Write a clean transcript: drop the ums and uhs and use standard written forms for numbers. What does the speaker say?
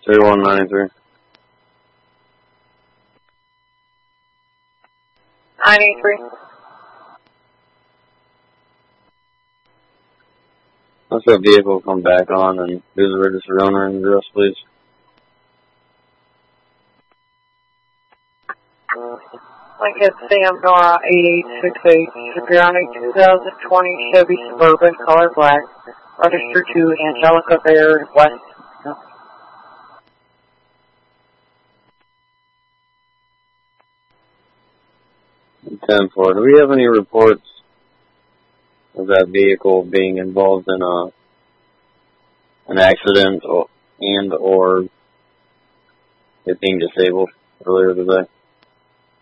3193. 983. Let's have vehicle come back on and do the registered owner and address, please. Lincoln Sam Nora 8868, Superior 2020 Chevy Suburban, color black, registered to Angelica Baird, West. 10-4. Do we have any reports of that vehicle being involved in an accident or it being disabled earlier today?